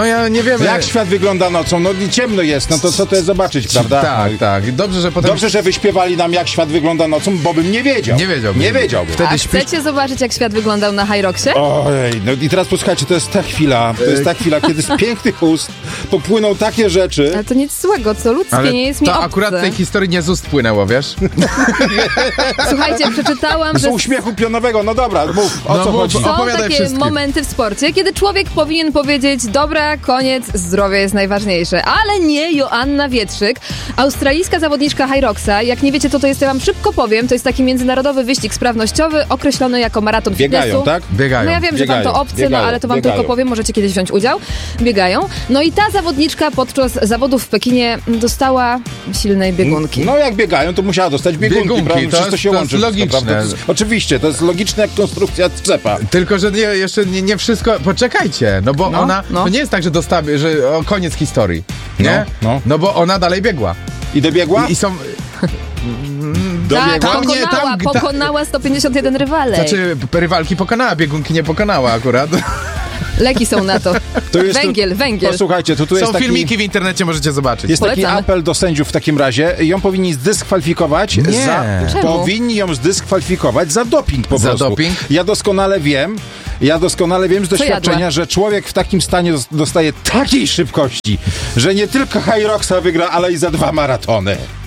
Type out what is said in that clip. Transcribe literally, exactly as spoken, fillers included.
No ja nie wiem. Jak świat wygląda nocą? No i ciemno jest, no to co to jest zobaczyć, prawda? Tak, tak. Dobrze, że potem... Dobrze, że wyśpiewali nam, jak świat wygląda nocą, bo bym nie wiedział. Nie wiedziałbym. Nie wiedziałbym. Wtedy A śpisz... chcecie zobaczyć, jak świat wyglądał na High Rocksie? Ojej, no i teraz posłuchajcie, to jest ta chwila, to jest ta chwila, kiedy z pięknych ust popłyną takie rzeczy. Ale to nic złego, co ludzkie, Ale nie jest mi to obce. akurat tej historii nie z ust płynęło, wiesz? Słuchajcie, przeczytałam, Z że uśmiechu pionowego, no dobra, mów, o No co mów, chodzi? o- są opowiadaj takie wszystkim. momenty w sporcie, kiedy człowiek powinien powiedzieć, dobra, koniec, zdrowie jest najważniejsze. Ale nie Joanna Wietrzyk, australijska zawodniczka High Rocksa. Jak nie wiecie, to to jest, ja wam szybko powiem, to jest taki międzynarodowy wyścig sprawnościowy, określony jako maraton Biegają, fitnessu. tak? Biegają. No ja wiem, że wam Biegają, to obce, biegają, no ale to wam biegają. tylko powiem, możecie kiedyś wziąć udział. Biegają. No i ta zawodniczka podczas zawodów w Pekinie dostała silnej biegunki. No jak biegają, to musiała dostać biegunki, Biegunki, prawda? to Przecież to jest- się to łączy. jest wszystko, logiczne. prawda? To jest, oczywiście, to jest logiczne jak konstrukcja skrzepa. Tylko, że nie, jeszcze nie, nie wszystko... Poczekajcie, no bo No, ona... no. To nie jest tak, że dostała, że o, koniec historii, nie? No, no. No bo ona dalej biegła. I dobiegła? I, i są... Tak, Dobiegła? Tam nie, pokonała, tam- ta- pokonała sto pięćdziesiąt jeden rywalek. Znaczy, rywalki pokonała, biegunki nie pokonała akurat. Leki są na to. To jest Węgiel, tu, węgiel. Posłuchajcie, to tu jest Są taki... filmiki w internecie, możecie zobaczyć. Jest taki Polecamy. apel do sędziów w takim razie. Ją powinni zdyskwalifikować Nie. za... Czemu? Powinni ją zdyskwalifikować za doping po Za prostu. doping? Ja doskonale wiem, ja doskonale wiem z Co doświadczenia, jadła? że człowiek w takim stanie dos- dostaje takiej szybkości, że nie tylko High Rocksa wygra, ale i za dwa maratony.